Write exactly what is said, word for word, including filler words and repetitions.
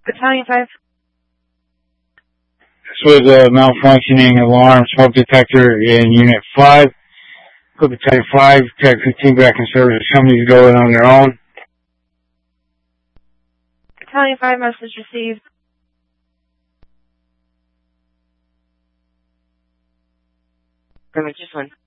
Battalion five. This was a malfunctioning alarm smoke detector in Unit five. Put Battalion five, Tech fifteen back in service. Somebody's going on their own. Battalion five, message received. Pretty much this one.